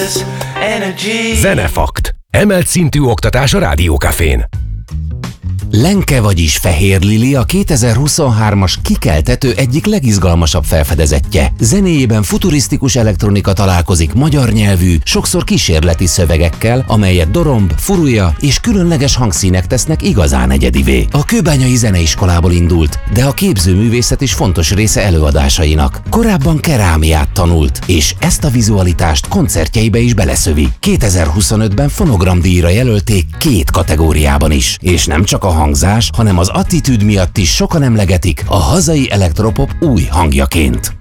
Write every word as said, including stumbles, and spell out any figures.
Zenefakt. Emelt szintű oktatás a Rádiókafén. Lenke, vagyis Fehér Lili a kétezer-huszonhármas kikeltető egyik legizgalmasabb felfedezetje. Zenéjében futurisztikus elektronika találkozik magyar nyelvű, sokszor kísérleti szövegekkel, amelyet doromb, furulya és különleges hangszínek tesznek igazán egyedivé. A Kőbányai Zeneiskolából indult, de a képzőművészet is fontos része előadásainak. Korábban kerámiát tanult, és ezt a vizualitást koncertjeibe is beleszövi. kétezer-huszonötben fonogramdíjra jelölték két kategóriában is, és nem csak a hangzás, hanem az attitűd miatt is sokan emlegetik a hazai elektropop új hangjaként.